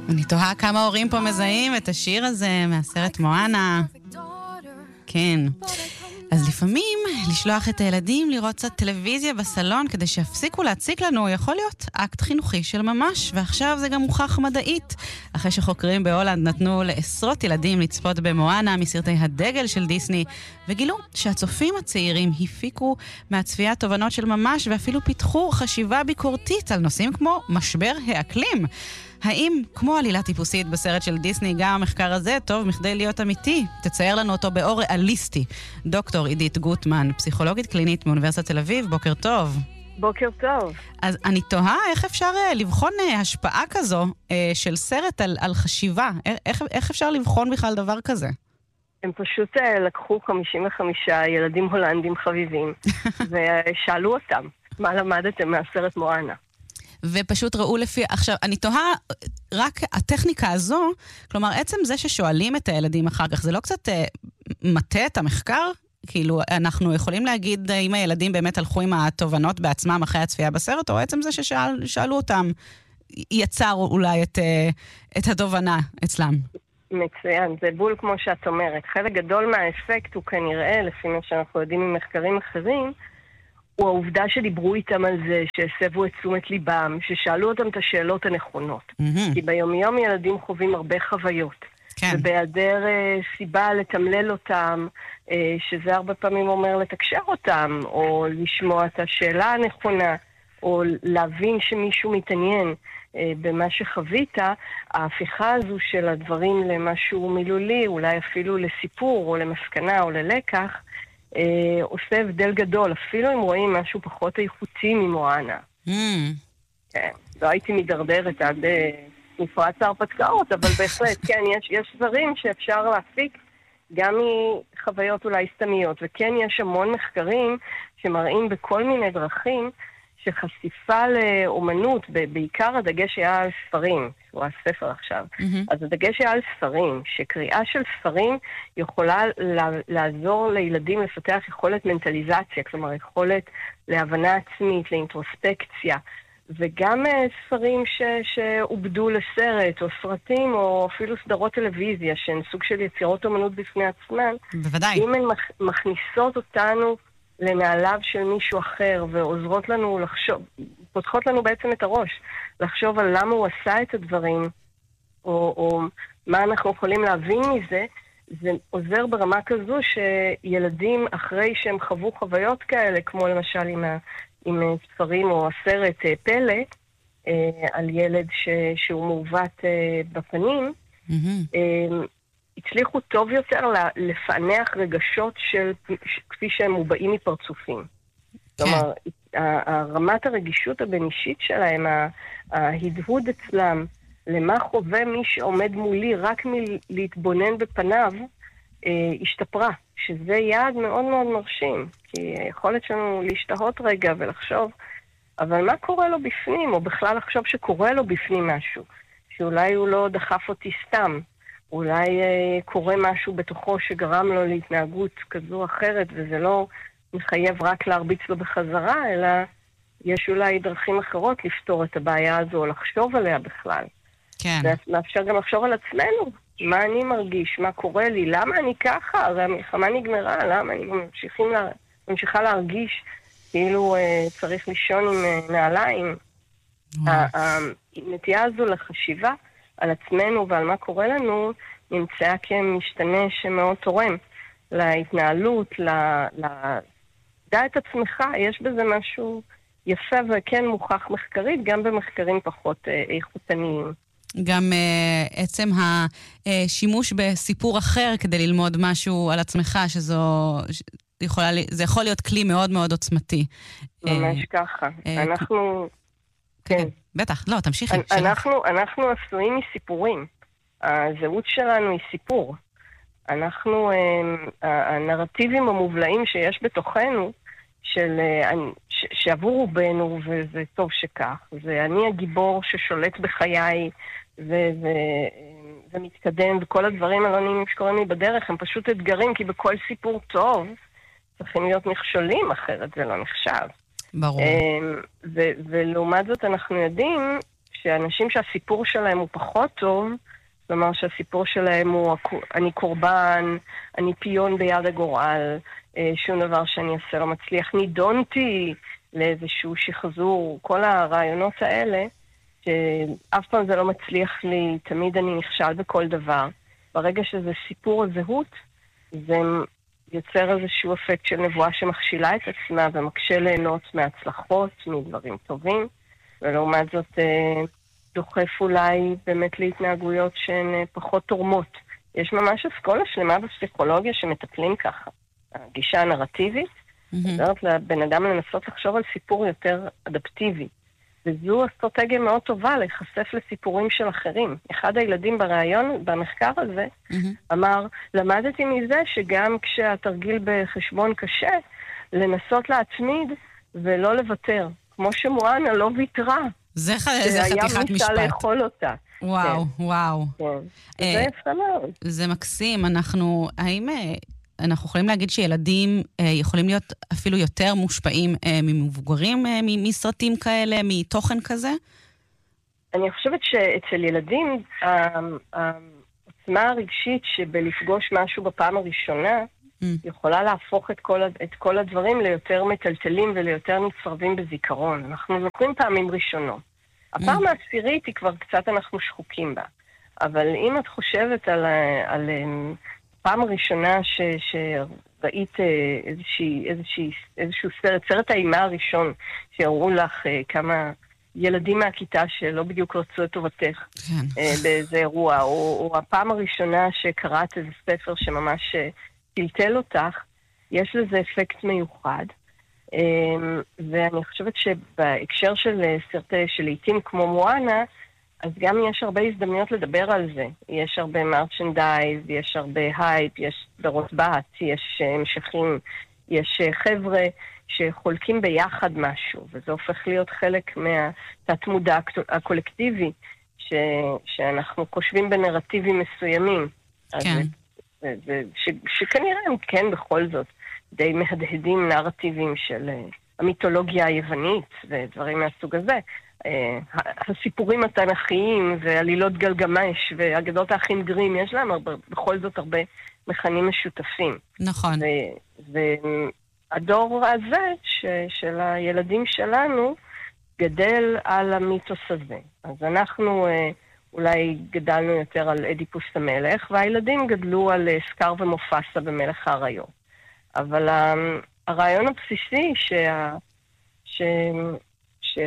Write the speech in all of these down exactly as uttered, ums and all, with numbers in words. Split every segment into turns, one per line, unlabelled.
אני תוהה כמה הורים פה מזהים את השיר הזה מהסרט מואנה. כן. אז לפעמים לשלוח את הילדים לראות קצת טלוויזיה בסלון כדי שיפסיקו להציק לנו יכול להיות אקט חינוכי של ממש, ועכשיו זה גם מוכח מדעית. אחרי שחוקרים בהולנד נתנו לעשרות ילדים לצפות במואנה מסרטי הדגל של דיסני, וגילו שהצופים הצעירים הפיקו מהצפייה תובנות של ממש ואפילו פיתחו חשיבה ביקורתית על נושאים כמו משבר האקלים. האם, כמו עלילה טיפוסית בסרט של דיסני, גם המחקר הזה טוב מכדי להיות אמיתי? תצייר לנו אותו באור ריאליסטי. דוקטור עידית גוטמן, פסיכולוגית קלינית מאוניברסיטת תל אביב, בוקר טוב.
בוקר טוב.
אז אני תוהה איך אפשר לבחון השפעה כזו של סרט על, על חשיבה. איך, איך אפשר לבחון בכלל דבר כזה?
הם פשוט לקחו חמישים וחמישה ילדים הולנדים חביבים, ושאלו אותם, מה למדתם מהסרט מואנה?
ופשוט ראו לפי... עכשיו, אני תוהה, רק הטכניקה הזו, כלומר, עצם זה ששואלים את הילדים אחר כך, זה לא קצת אה, מטה את המחקר? כאילו, אנחנו יכולים להגיד אם הילדים באמת הלכו עם התובנות בעצמם אחרי הצפייה בסרט, או עצם זה ששאלו אותם, יצר אולי את, אה, את התובנה אצלם?
מצוין, זה בול כמו שאת אומרת. חלק גדול מהאפקט הוא כנראה, לפי מה שאנחנו יודעים ממחקרים אחרים, הוא העובדה שדיברו איתם על זה, שהסבו את תשומת ליבם, ששאלו אותם את השאלות הנכונות. Mm-hmm. כי ביומיום ילדים חווים הרבה חוויות. כן. ובהיעדר uh, סיבה לתמלל אותם, uh, שזה הרבה פעמים אומר לתקשר אותם, או לשמוע את השאלה הנכונה, או להבין שמישהו מתעניין uh, במה שחווית, ההפיכה הזו של הדברים למשהו מילולי, אולי אפילו לסיפור, או למסקנה, או ללקח, אה, עושה הבדל גדול, אפילו אם רואים משהו פחות איכותי ממואנה. Mm. כן, לא הייתי מדרדרת עד אה, מפרץ ההרפתקאות, אבל בהחלט, כן, יש, יש דברים שאפשר להפיק גם מחוויות אולי סתמיות, וכן יש המון מחקרים שמראים בכל מיני דרכים שחשיפה לאומנות, בעיקר הדגש היה על ספרים, שהוא הספר עכשיו, mm-hmm. אז הדגש היה על ספרים, שקריאה של ספרים יכולה לעזור לילדים לפתח יכולת מנטליזציה, כלומר יכולת להבנה עצמית, לאינטרוספקציה, וגם ספרים ש, שעובדו לסרט, או סרטים, או אפילו סדרות טלוויזיה, שהן סוג של יצירות אומנות בפני עצמן.
בוודאי.
אם הן מכניסות אותנו לנעליו של מישהו אחר, ועוזרות לנו לחשוב, פותחות לנו בעצם את הראש, לחשוב על למה הוא עשה את הדברים, או, או מה אנחנו יכולים להבין מזה, זה עוזר ברמה כזו שילדים אחרי שהם חוו חוויות כאלה, כמו למשל עם, ה, עם ספרים או הסרט פלא, אה, על ילד ש, שהוא מעוות אה, בפנים, mm-hmm. אה, הצליחו טוב יותר לפענח רגשות של, כפי שהם מובעים מפרצופים. כן. כלומר, רמת הרגישות הבין-אישית שלהם, ההדהוד אצלם, למה חווה מי שעומד מולי רק מלהתבונן בפניו, השתפרה, שזה יעד מאוד מאוד מרשים, כי היכולת שלנו להשתהות רגע ולחשוב, אבל מה קורה לו בפנים, או בכלל לחשוב שקורה לו בפנים משהו, שאולי הוא לא דחף אותי סתם, אולי אה, קורה משהו בתוכו שגרם לו להתנהגות כזו או אחרת, וזה לא מחייב רק להרביץ לו בחזרה, אלא יש אולי דרכים אחרות לפתור את הבעיה הזו, או לחשוב עליה בכלל.
כן.
ומאפשר גם לחשוב על עצמנו, מה אני מרגיש, מה קורה לי, למה אני ככה, הרי המלחמה נגמרה, למה אני ממשיכים, ממשיכה להרגיש כאילו אה, צריך לישון עם אה, נעליים. הנטייה הזו לחשיבה, על עצמנו ועל מה קורה לנו, נמצאה כמשתנה שמאוד תורם להתנהלות, לדע את עצמך, יש בזה משהו יפה וכן מוכח מחקרית, גם במחקרים פחות איכותניים.
גם uh, עצם השימוש בסיפור אחר כדי ללמוד משהו על עצמך, שזו... יכולה, זה יכול להיות כלי מאוד מאוד עוצמתי.
ממש ככה. אנחנו...
כן. בטח, לא, תמשיכי.
אנחנו, אנחנו עשויים מסיפורים. הזהות שלנו היא סיפור. אנחנו, הנרטיבים המובלעים שיש בתוכנו, של, שעבור רובנו, וזה טוב שכך, זה אני הגיבור ששולט בחיי, ומתקדם, וכל הדברים הלאומיים שקוראים לי בדרך, הם פשוט אתגרים, כי בכל סיפור טוב צריכים להיות מכשולים, אחרת זה לא נחשב.
ברור.
ו- ולעומת זאת אנחנו יודעים שאנשים שהסיפור שלהם הוא פחות טוב, כלומר שהסיפור שלהם הוא אני קורבן, אני פיון ביד הגורל, שום דבר שאני אעשה לא מצליח, נידונתי לאיזשהו שחזור, כל הרעיונות האלה, שאף פעם זה לא מצליח לי, תמיד אני נכשל בכל דבר. ברגע שזה סיפור הזהות, זה יוצר איזשהו אפקט של נבואה שמכשילה את עצמה ומקשה ליהנות מהצלחות, מדברים טובים, ולעומת זאת דוחף אולי באמת להתנהגויות שהן פחות תורמות. יש ממש אסכולה שלמה בפסיכולוגיה שמטפלים ככה. הגישה הנרטיבית, עוזרת לבן אדם לנסות לחשוב על סיפור יותר אדפטיבי. וזו אסטרטגיה מאוד טובה להיחשף לסיפורים של אחרים. אחד הילדים בראיון, במחקר הזה, אמר, למדתי מזה שגם כשהתרגיל בחשבון קשה, לנסות להצמיד ולא לוותר. כמו שמואנה לא ויתרה.
זה חתיכת משפט.
היה לאכול אותה.
וואו, וואו.
זה יפה מאוד.
זה מקסים. אנחנו, האם אנחנו יכולים להגיד שילדים יכולים להיות אפילו יותר מושפעים ממבוגרים, מסרטים כאלה, מתוכן כזה?
אני חושבת שאצל ילדים, העוצמה הרגשית שבלפגוש משהו בפעם הראשונה, יכולה להפוך את כל, את כל הדברים ליותר מטלטלים וליותר נצרבים בזיכרון. אנחנו זוכרים פעמים ראשונות. הפעם העשירית היא כבר קצת אנחנו שחוקים בה. אבל אם את חושבת על, על פעם הראשונה ש, שראית איזושהי, איזושהי, איזשהו סרט, סרט האימה הראשון, שהראו לך כמה ילדים מהכיתה שלא בדיוק רצו את טובתך כן. באיזה אירוע, או, או הפעם הראשונה שקראת איזה ספר שממש טלטל אותך, יש לזה אפקט מיוחד. ואני חושבת שבהקשר של סרטי שלעיתים כמו מואנה, אז גם יש הרבה הזדמנויות לדבר על זה. יש הרבה מרצ'נדייז, יש הרבה הייפ, יש סדרות בת, יש המשכים, יש חבר'ה שחולקים ביחד משהו, וזה הופך להיות חלק מהתת-מודע הקולקטיבי, ש, שאנחנו חושבים בנרטיבים מסוימים.
כן.
אז, ש, ש, שכנראה הם כן בכל זאת די מהדהדים נרטיבים של uh, המיתולוגיה היוונית ודברים מהסוג הזה. Uh, הסיפורים התנ"כיים ועלילות גלגמש ואגדות האחים גרים, יש להם הרבה, בכל זאת הרבה מכנים משותפים.
נכון.
והדור הזה ש, של הילדים שלנו גדל על המיתוס הזה. אז אנחנו uh, אולי גדלנו יותר על אדיפוס המלך, והילדים גדלו על uh, סקר ומופסה במלך האריות. אבל הרעיון הבסיסי שה, ש, ש,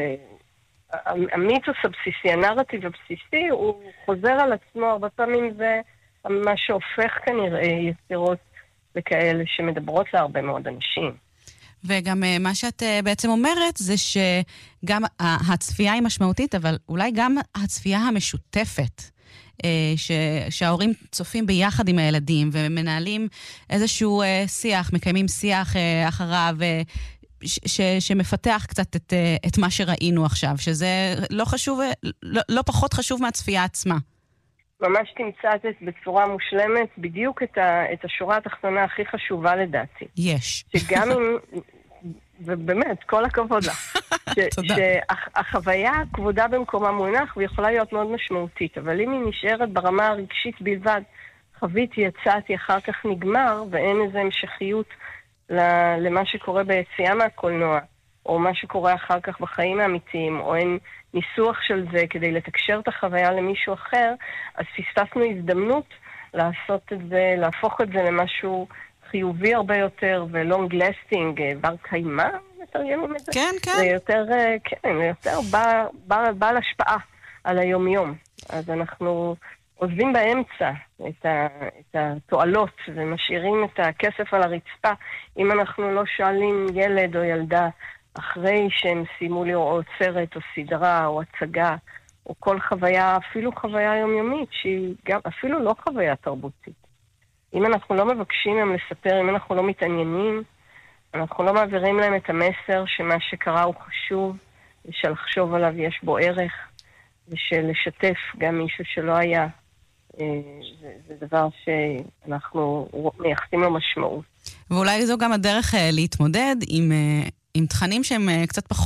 המיתוס הבסיסי, הנרטיב הבסיסי, הוא חוזר על עצמו, הרבה פעמים זה מה שהופך כנראה יצירות וכאלה שמדברות להרבה מאוד אנשים.
וגם מה שאת בעצם אומרת זה שגם הצפייה היא משמעותית, אבל אולי גם הצפייה המשותפת. ש, שההורים צופים ביחד עם הילדים ומנהלים איזשהו שיח, מקיימים שיח אחריו ש, ש, שמפתח קצת את, את מה שראינו עכשיו, שזה לא חשוב, לא, לא פחות חשוב מהצפייה עצמה.
ממש תמצאת בצורה מושלמת בדיוק את, ה, את השורה התחתונה הכי חשובה לדעתי.
יש.
שגם אם... ובאמת, כל הכבוד לך.
תודה.
שהחוויה כבודה במקומה מונח ויכולה להיות מאוד משמעותית, אבל אם היא נשארת ברמה הרגשית בלבד, חוויתי, יצאתי, אחר כך נגמר, ואין איזו המשכיות למה שקורה ביציאה מהקולנוע, או מה שקורה אחר כך בחיים האמיתיים, או אין ניסוח של זה כדי לתקשר את החוויה למישהו אחר, אז פספסנו הזדמנות לעשות את זה, להפוך את זה למשהו חיובי הרבה יותר, ולונג לסטינג, בר קיימה, מתרגמים את זה.
כן, כן.
זה יותר, כן, זה יותר בא, בא, בעל השפעה על היום-יום. אז אנחנו עוזבים באמצע את, ה, את התועלות, ומשאירים את הכסף על הרצפה, אם אנחנו לא שואלים ילד או ילדה, אחרי שהם סיימו לראות סרט או סדרה או הצגה, או כל חוויה, אפילו חוויה יומיומית, שהיא גם, אפילו לא חוויה תרבותית. אם אנחנו לא מבקשים להם לספר, אם אנחנו לא מתעניינים, אנחנו לא מעבירים להם את המסר שמה שקרה הוא חשוב, ושלחשוב עליו יש בו ערך, ושלשתף גם מישהו שלא היה. זה, זה דבר שאנחנו מייחסים לו משמעות.
ואולי זו גם הדרך להתמודד עם, עם תכנים שהם קצת פחות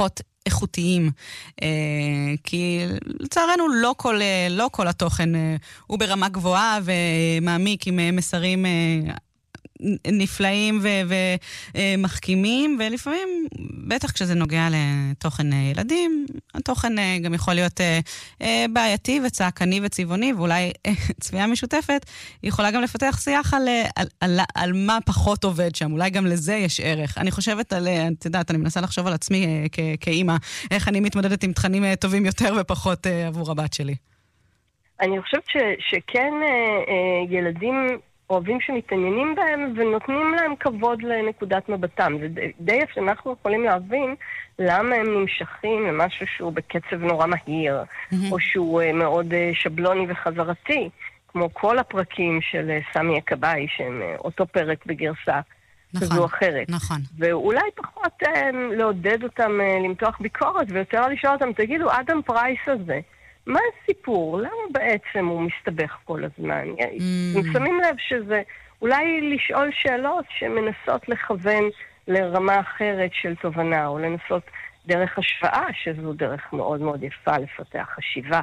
איכותיים, כי לצערנו לא כל, לא כל התוכן הוא ברמה גבוהה ומעמיק עם מסרים נפלאים ומחכימים, ולפעמים, בטח כשזה נוגע לתוכן ילדים, התוכן גם יכול להיות בעייתי וצעקני וצבעוני, ואולי צביעה משותפת יכולה גם לפתח שיח על, על, על, על מה פחות עובד שם, אולי גם לזה יש ערך. אני חושבת על, את יודעת, אני מנסה לחשוב על עצמי כ, כאימא, איך אני מתמודדת עם תכנים טובים יותר ופחות עבור הבת שלי.
אני חושבת ש, שכן ילדים אוהבים שמתעניינים בהם ונותנים להם כבוד לנקודת מבטם. זה די יפה, אנחנו יכולים להבין למה הם נמשכים למשהו שהוא בקצב נורא מהיר, mm-hmm. או שהוא מאוד שבלוני וחזרתי, כמו כל הפרקים של סמי הכבאי, שהם אותו פרק בגרסה
נכון,
כזו אחרת.
נכון.
ואולי פחות לעודד אותם למתוח ביקורת, ויותר לשאול אותם, תגידו, אדם פרייס הזה, מה הסיפור? למה בעצם הוא מסתבך כל הזמן? Mm. הם שמים לב שזה אולי לשאול שאלות שמנסות לכוון לרמה אחרת של תובנה, או לנסות דרך השוואה, שזו דרך מאוד מאוד יפה לפתח חשיבה.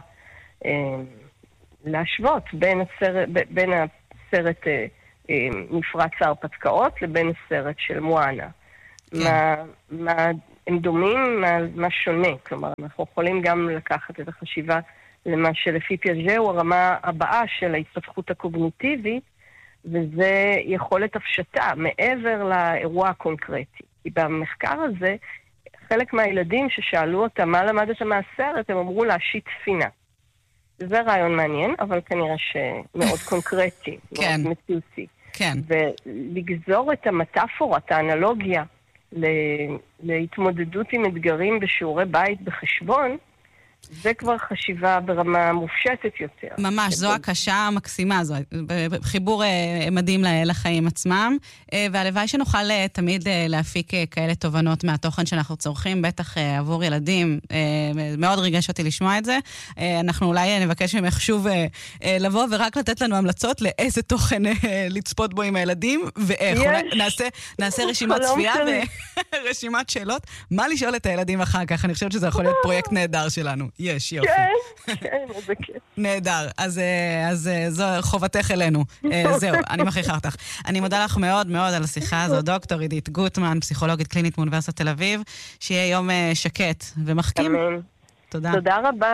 להשוות בין הסרט, בין הסרט מפרץ ההרפתקאות לבין הסרט של מואנה. כן. מה, מה הם דומים, מה, מה שונה. כלומר, אנחנו יכולים גם לקחת את החשיבה למה שלפי פיאז'ה הוא הרמה הבאה של ההתפתחות הקוגניטיבית, וזה יכולת הפשטה מעבר לאירוע הקונקרטי. כי במחקר הזה, חלק מהילדים ששאלו אותם מה למדת מהסרט, הם אמרו להשיט ספינה. זה רעיון מעניין, אבל כנראה שמאוד קונקרטי,
כן.
מאוד מציאותי.
כן.
ולגזור את המטאפורה, את האנלוגיה, להתמודדות עם אתגרים בשיעורי בית בחשבון, זה כבר חשיבה ברמה מופשטת יותר.
ממש, זו הקשה המקסימה, זו חיבור מדהים לחיים עצמם, והלוואי שנוכל תמיד להפיק כאלה תובנות מהתוכן שאנחנו צורכים, בטח עבור ילדים. מאוד ריגש אותי לשמוע את זה. אנחנו אולי נבקש ממך שוב לבוא ורק לתת לנו המלצות לאיזה תוכן לצפות בו עם הילדים, ואיך. נעשה, נעשה רשימת צפייה ורשימת שאלות. מה לשאול את הילדים אחר כך? אני חושבת שזה יכול להיות פרויקט נהדר שלנו. יש, יופי.
כן, כן, זה כיף.
נהדר. אז, אז זו חובתך אלינו. זהו, אני מכריחה אותך. אני מודה לך מאוד מאוד על השיחה הזו, דוקטור עידית גוטמן, פסיכולוגית קלינית מאוניברסיטת תל אביב, שיהיה יום שקט ומחכים.
אמן.
תודה.
תודה רבה.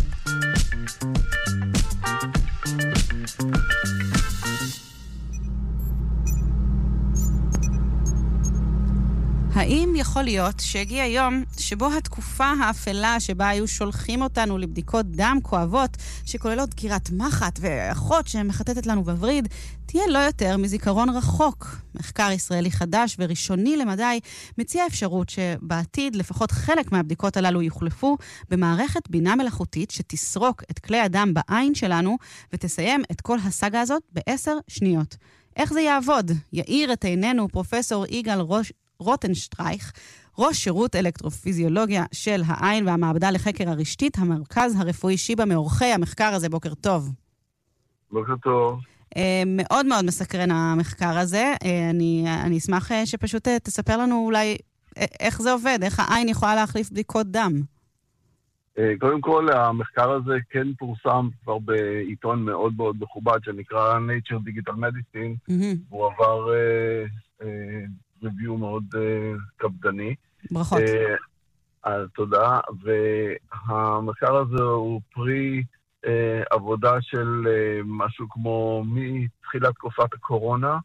האם יכול להיות שהגיע יום שבו התקופה האפלה שבה היו שולחים אותנו לבדיקות דם כואבות, שכוללות דקירת מחט ואחות שמחטטת לנו בווריד, תהיה לא יותר מזיכרון רחוק? מחקר ישראלי חדש וראשוני למדי מציע אפשרות שבעתיד לפחות חלק מהבדיקות הללו יוחלפו במערכת בינה מלאכותית שתסרוק את כלי הדם בעין שלנו ותסיים את כל הסאגה הזאת בעשר שניות. איך זה יעבוד? יאיר את עינינו פרופסור יגאל ראש רוטנשטרייך, ראש שירות אלקטרופיזיולוגיה של העין והמעבדה לחקר הרשתית, המרכז הרפואי שיבא, מעורכי המחקר הזה. בוקר טוב.
בוקר טוב.
מאוד מאוד מסקרן המחקר הזה. אני, אני אשמח שפשוט תספר לנו אולי איך זה עובד, איך העין יכולה להחליף בדיקות דם.
קודם כל, המחקר הזה כן פורסם כבר בעיתון מאוד מאוד מכובד, שנקרא Nature Digital Medicine, והוא עבר ריוויו מאוד קפדני.
ברכות.
אז תודה, והמחקר הזה הוא פרי עבודה של משהו כמו מתחילת תקופת הקורונה,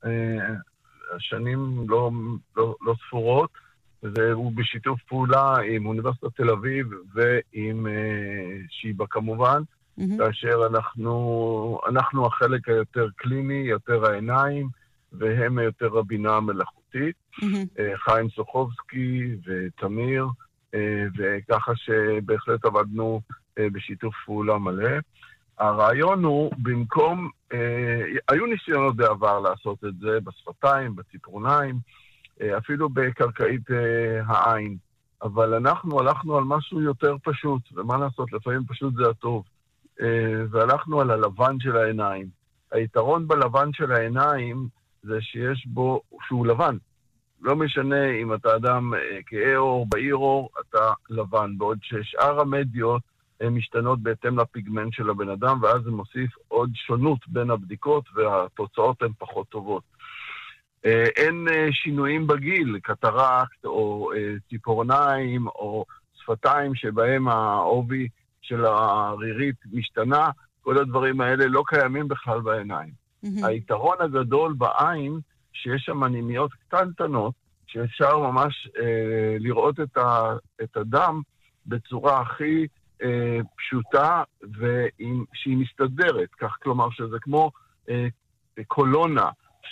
השנים לא, לא, לא ספורות, והוא בשיתוף פעולה עם אוניברסיטת תל אביב ועם שיבא כמובן, mm-hmm. כאשר אנחנו, אנחנו החלק היותר קליני, יותר העיניים, והם יותר הבינה המלאכותית, mm-hmm. חיים סוחובסקי ותמיר, וככה שבהחלט עבדנו בשיתוף פעולה מלא. הרעיון הוא, במקום, היו ניסיונות בעבר לעשות את זה בשפתיים, בציפורניים, אפילו בקרקעית העין, אבל אנחנו הלכנו על משהו יותר פשוט, ומה לעשות, לפעמים פשוט זה הטוב, והלכנו על הלבן של העיניים. היתרון בלבן של העיניים זה שיש בו, שהוא לבן, לא משנה אם אתה אדם כהה עור, בהיר עור, אתה לבן, בעוד ששאר המדיות הן משתנות בהתאם לפיגמנט של הבן אדם, ואז זה מוסיף עוד שונות בין הבדיקות, והתוצאות הן פחות טובות. אין שינויים בגיל, קטרקט או ציפורניים או שפתיים שבהם העובי של הרירית משתנה, כל הדברים האלה לא קיימים בכלל בעיניים. Mm-hmm. היתרון הגדול בעין, שיש שם נימיות קטנטנות, שאפשר ממש אה, לראות את, ה, את הדם בצורה הכי אה, פשוטה, ושהיא מסתדרת, כך כלומר שזה כמו אה, קולונה,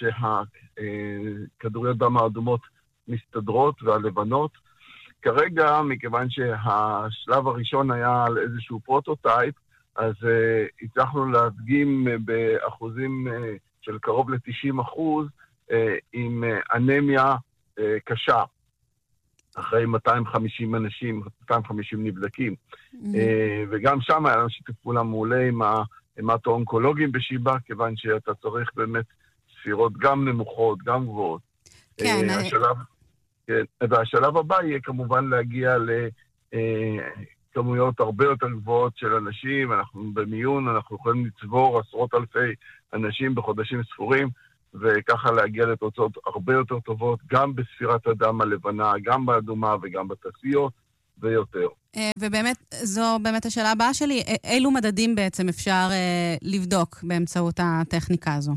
שהכדוריות דם האדומות מסתדרות והלבנות. כרגע, מכיוון שהשלב הראשון היה על איזשהו פרוטוטייפ, אז uh, הצלחנו להדגים uh, באחוזים uh, של קרוב ל-תשעים אחוז uh, עם uh, אנמיה uh, קשה, אחרי מאתיים וחמישים אנשים, מאתיים וחמישים נבדקים. Mm-hmm. Uh, וגם שם היה לנו שיתוף פעולה מעולה עם ההמטו-אונקולוגים בשיבא, כיוון שאתה צריך באמת ספירות גם נמוכות, גם גבוהות.
כן. Uh,
השלב, כן, והשלב הבא יהיה כמובן להגיע ל... Uh, כמויות הרבה יותר גבוהות של אנשים, אנחנו במיון, אנחנו יכולים לצבור עשרות אלפי אנשים בחודשים ספורים, וככה להגיע לתוצאות הרבה יותר טובות, גם בספירת הדם הלבנה, גם באדומה וגם בתעשיות, ויותר.
ובאמת, זו באמת השאלה הבאה שלי, אילו מדדים בעצם אפשר לבדוק באמצעות הטכניקה הזו?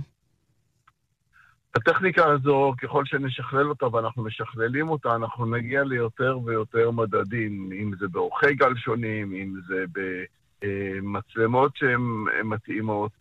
הטכניקה הזו, ככל שנשכלל אותה ואנחנו משכללים אותה, אנחנו נגיע ליותר ויותר מדדים, אם זה באורכי גל שונים, אם זה במצלמות שהן מתאימות.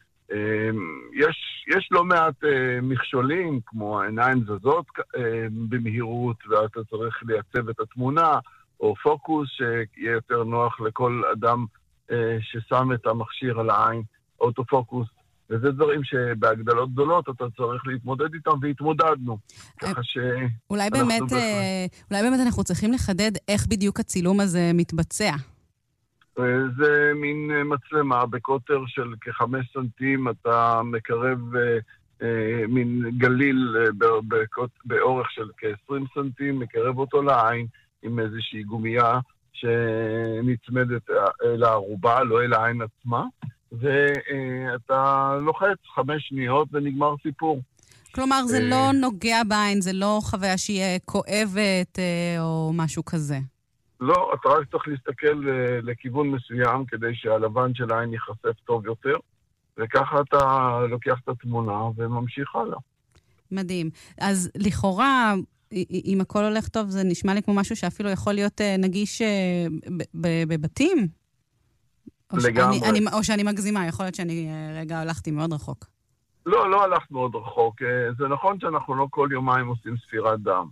יש, יש לא מעט מכשולים, כמו העיניים זזות במהירות, ואתה צריך לייצב את התמונה, או פוקוס שיהיה יותר נוח לכל אדם ששם את המכשיר על העין, אוטופוקוס. וזה דברים שבהגדלות גדולות אתה צריך להתמודד איתם, והתמודדנו. ככה ש...
אולי באמת, אולי באמת אנחנו צריכים לחדד איך בדיוק הצילום הזה מתבצע.
זה מין מצלמה בקוטר של כחמש סנטים, אתה מקרב מין גליל באורך של כ-עשרים סנטים, מקרב אותו לעין עם איזושהי גומייה שנצמדת לערובה, לא אל העין עצמה. ואתה לוחץ חמש שניות ונגמר סיפור.
כלומר, זה לא נוגע בעין, זה לא חוויה שהיא כואבת או משהו כזה.
לא, אתה רק צריך להסתכל לכיוון מסוים כדי שהלבן של העין ייחשף טוב יותר, וככה אתה לוקח את התמונה וממשיך הלאה. מדהים.
אז לכאורה, אם הכל הולך טוב, זה נשמע לי כמו משהו שאפילו יכול להיות נגיש בבתים?
לגמרי.
אני, אני, או שאני מגזימה, יכול להיות שאני רגע הלכתי מאוד רחוק.
לא, לא הלכת מאוד רחוק. זה נכון שאנחנו לא כל יומיים עושים ספירת דם,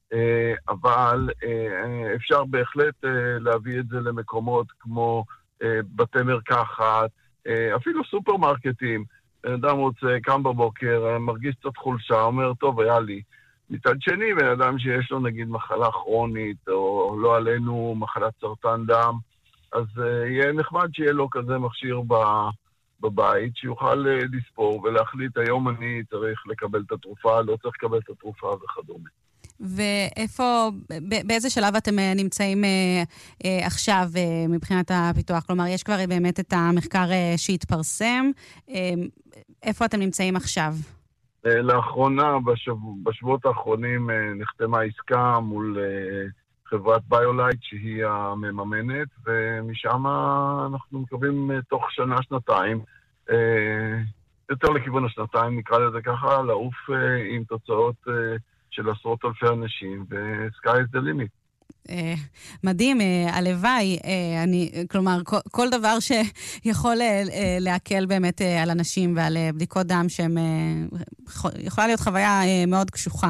אבל אפשר בהחלט להביא את זה למקומות כמו בתי מרקחת, אפילו סופרמרקטים. אדם רוצה, קם בבוקר, מרגיש קצת חולשה, אומר, טוב, היה לי. מצד שני, בן אדם שיש לו נגיד מחלה כרונית, או לא עלינו מחלת סרטן דם, אז uh, יהיה נחמד שיהיה לו כזה מכשיר בבית, שיוכל uh, לספור ולהחליט היום אני צריך לקבל את התרופה, לא צריך לקבל את התרופה וכדומה.
ואיפה, באיזה שלב אתם נמצאים uh, uh, עכשיו uh, מבחינת הפיתוח? כלומר, יש כבר באמת את המחקר uh, שהתפרסם. Uh, איפה אתם נמצאים עכשיו?
Uh, לאחרונה, בשבוע, בשבועות האחרונים, uh, נחתמה עסקה מול... Uh, חברת ביולייט שהיא המממנת, ומשם אנחנו מקווים תוך שנה, שנתיים, יותר לכיוון השנתיים, נקרא לזה ככה, לעוף עם תוצאות של עשרות אלפי אנשים, ו-sky is the limit.
מדהים, הלוואי, אני, כלומר, כל דבר שיכול להקל באמת על אנשים ועל בדיקות דם שהם, יכולה להיות חוויה מאוד קשוחה.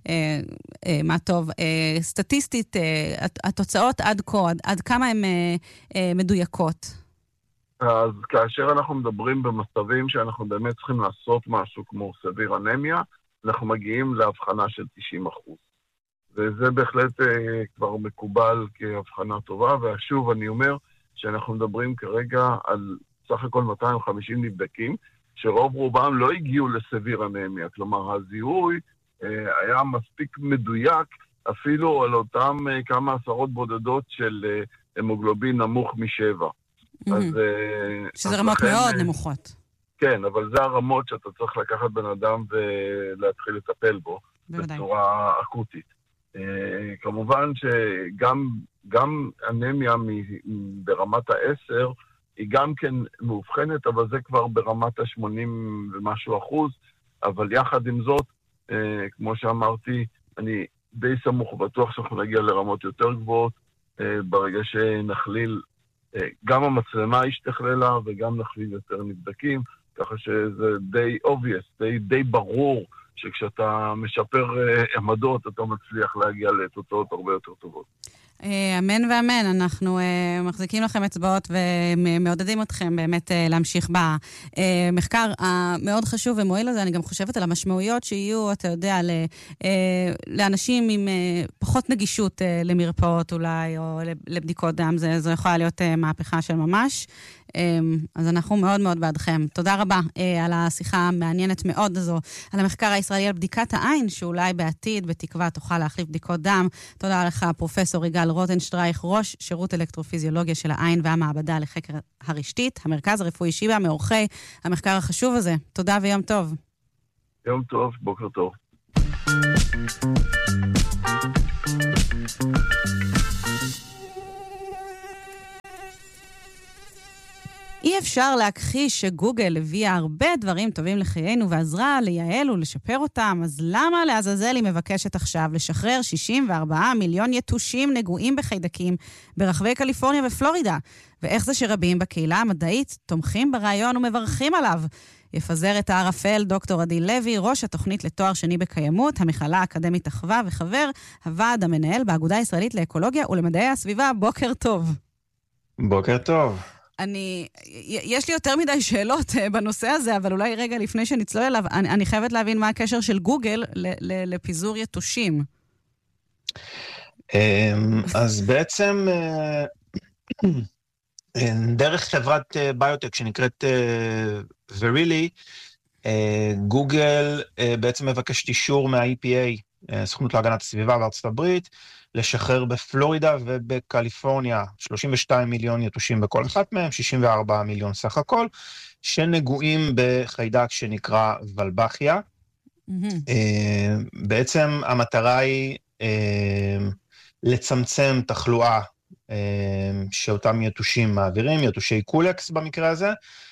מה טוב, סטטיסטית, התוצאות עד כה, עד כמה הן מדויקות?
אז כאשר אנחנו מדברים במצבים שאנחנו באמת צריכים לעשות משהו כמו סביר אנמיה, אנחנו מגיעים להבחנה של תשעים אחוז. וזה בהחלט אה, כבר מקובל כהבחנה טובה, ושוב אני אומר שאנחנו מדברים כרגע על סך הכל מאתיים וחמישים נבדקים, שרוב רובם לא הגיעו לסביר אנמיה, כלומר הזיהוי היה מספיק מדויק, אפילו על אותם כמה עשרות בודדות של המוגלובין נמוך משבע. אז,
שזה רמות לכן, מאוד נמוכות.
כן, אבל זה הרמות שאתה צריך לקחת בן אדם ולהתחיל לטפל בו, בוודאי. בצורה אקוטית. כמובן שגם גם אנמיה ברמת העשר, היא גם כן מאובחנת, אבל זה כבר ברמת ה-שמונים ומשהו אחוז, אבל יחד עם זאת, כמו שאמרתי, אני די סמוך ובטוח שאנחנו נגיע לרמות יותר גבוהות, ברגע שנחליל, גם המצלמה ישתכללה וגם נחליל יותר נבדקים, ככה שזה די obvious, די, די ברור שכשאתה משפר עמדות, אתה מצליח להגיע לתוצאות הרבה יותר טובות.
אמן ואמן, אנחנו מחזיקים לכם אצבעות ומעודדים אתכם באמת להמשיך במחקר המאוד חשוב ומועיל הזה. אני גם חושבת על המשמעויות שיהיו, אתה יודע, לאנשים עם פחות נגישות למרפאות אולי, או לבדיקות דם, זו יכולה להיות מהפכה של ממש. אז אנחנו מאוד מאוד בעדכם. תודה רבה על השיחה המעניינת מאוד הזו, על המחקר הישראלי על בדיקת העין, שאולי בעתיד, בתקווה, תוכל להחליף בדיקות דם. תודה לך, פרופסור יגאל רוטנשטרייך, ראש שירות אלקטרופיזיולוגיה של העין והמעבדה לחקר הרשתית, המרכז הרפואי שיבא, מעורכי המחקר החשוב הזה. תודה ויום טוב.
יום טוב, בוקר טוב.
אי אפשר להכחיש שגוגל הביאה הרבה דברים טובים לחיינו ועזרה לייעל ולשפר אותם, אז למה לעזאזל היא מבקשת עכשיו לשחרר שישים וארבעה מיליון יתושים נגועים בחיידקים ברחבי קליפורניה ופלורידה? ואיך זה שרבים בקהילה המדעית תומכים ברעיון ומברכים עליו? יפזר את הערפל דוקטור עדי לוי, ראש התוכנית לתואר שני בקיימות, המכללה האקדמית אחווה וחבר הוועד המנהל באגודה הישראלית לאקולוגיה ולמדעי הסביבה. בוקר טוב.
בוקר טוב.
אני, יש לי יותר מדי שאלות בנושא הזה, אבל אולי רגע לפני שנצלול אליו, אני, אני חייבת להבין מה הקשר של גוגל ל, ל, לפיזור יתושים.
אז בעצם דרך חברת ביוטק שנקראת ורילי, גוגל בעצם מבקשת אישור מה-E P A, סוכנות להגנת הסביבה בארצות הברית, לשחרר בפלורידה ובקליפורניה שלושים ושניים מיליון יתושים בכל אחת מהם, שישים וארבעה מיליון סך הכל, שנגועים בחיידק שנקרא ולבחיה. Mm-hmm. בעצם המטרה היא לצמצם תחלואה שאותם יתושים מעבירים, יתושי קולקס במקרה הזה,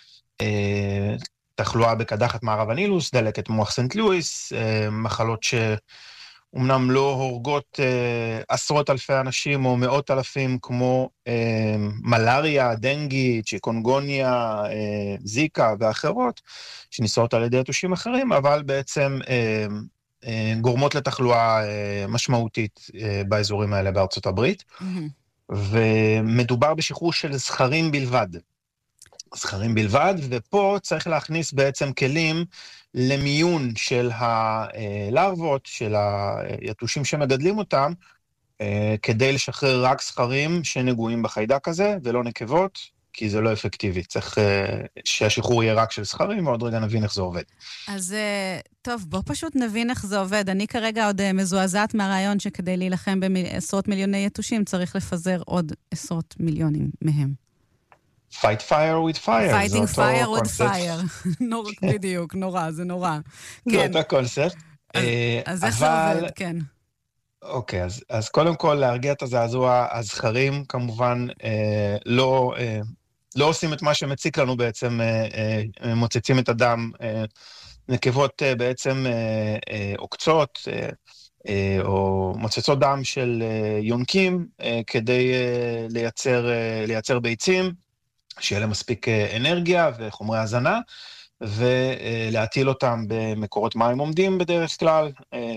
תחלואה בקדחת מערב הנילוס, דלקת מוח סנט לואיס, מחלות ש... אמנם לא הורגות אה, עשרות אלפי אנשים או מאות אלפים כמו אה, מלריה, דנגי, צ'יקונגוניה, אה, זיקה ואחרות, שניסות על ידי יתושים אחרים, אבל בעצם אה, אה, גורמות לתחלואה אה, משמעותית אה, באזורים האלה בארצות הברית. Mm-hmm. ומדובר בשחרור של זכרים בלבד. זכרים בלבד, ופה צריך להכניס בעצם כלים למיון של הלרוות, של היתושים שמגדלים אותם, כדי לשחרר רק זכרים שנגועים בחיידק הזה, ולא נקבות, כי זה לא אפקטיבי. צריך שהשחרור יהיה רק של זכרים, ועוד רגע נבין איך זה עובד.
אז טוב, בוא פשוט נבין איך זה עובד. אני כרגע עוד מזועזעת מהרעיון שכדי להילחם בעשרות מיליוני יתושים, צריך לפזר עוד עשרות מיליונים מהם.
Fight fire with fire.
Fighting fire with fire. נורא, בדיוק, נורא, זה נורא.
זה אותו קונספט.
אז איך זה עובד, כן.
אוקיי, אז קודם כל להרגיע את הזעזוע, הזכרים כמובן לא עושים את מה שמציק לנו בעצם, מוצצים את הדם, נקבות בעצם עוקצות, או מוצצות דם של יונקים, כדי לייצר ביצים, שיהיה להם מספיק אנרגיה וחומרי הזנה, ולהטיל אותם במקורות מים עומדים בדרך כלל,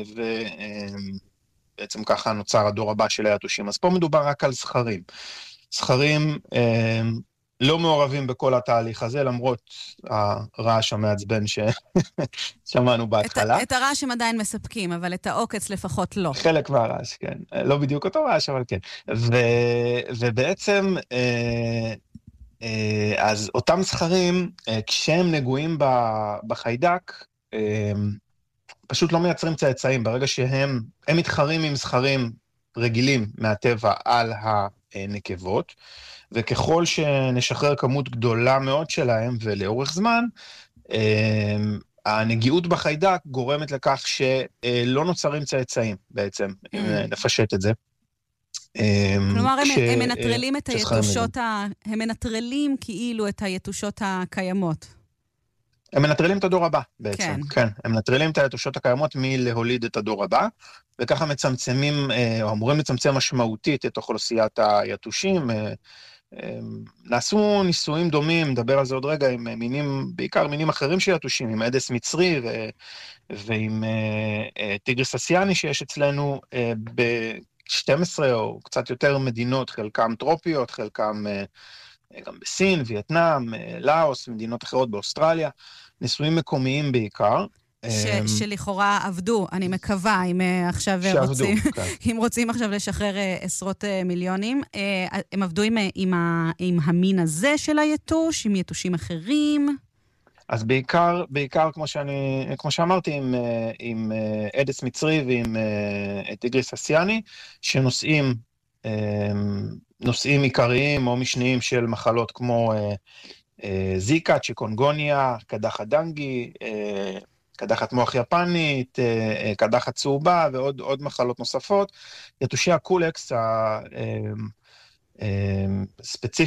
ובעצם ככה נוצר הדור הבא של היתושים. אז פה מדובר רק על זכרים. זכרים לא מעורבים בכל התהליך הזה, למרות הרעש המעצבן ששמענו בהתחלה.
את הרעש הם עדיין מספקים, אבל את העוקץ לפחות לא.
חלק מהרעש, כן. לא בדיוק אותו רעש, אבל כן. ובעצם... אז אותם זכרים, כשהם נגועים בחיידק, פשוט לא מייצרים צאצאים, ברגע שהם הם מתחרים עם זכרים רגילים מהטבע על הנקבות, וככל שנשחרר כמות גדולה מאוד שלהם ולאורך זמן, הנגיעות בחיידק גורמת לכך שלא נוצרים צאצאים בעצם, אם נפשט את זה.
כלומר, הם מנטרלים את היתושות, הם מנטרלים כאילו את היתושות הקיימות.
הם מנטרלים את הדור הבא בעצם, כן. הם מנטרלים את היתושות הקיימות מלהוליד את הדור הבא, וככה מצמצמים, או אמורים לצמצם משמעותית את אוכלוסיית היתושים. נעשו ניסויים דומים, נדבר על זה עוד רגע, עם מינים, בעיקר מינים אחרים של יתושים, עם אדס מצרי ו- ועם טיגריס אסיאני שיש אצלנו ב-שתים עשרה או קצת יותר מדינות, חלקם טרופיות, חלקם גם בסין, וייטנאם, לאוס, מדינות אחרות באוסטרליה, ניסויים מקומיים בעיקר.
ש- שלכאורה עבדו, אני מקווה, אם עכשיו רוצים, אם רוצים עכשיו לשחרר עשרות מיליונים, הם עבדו עם, עם, ה, עם המין הזה של היתוש, עם יתושים אחרים?
אז בעיקר, בעיקר כמו שאני, כמו שאמרתי, עם, עם אדס מצרי ועם טיגריס אסיאני, שנושאים נושאים עיקריים או משניים של מחלות כמו זיקה, צ'יקונגוניה, קדחת דנגי, קדחת מוח יפנית, קדחת צהובה ועוד עוד מחלות נוספות. יתושי הקולקס הספציפיים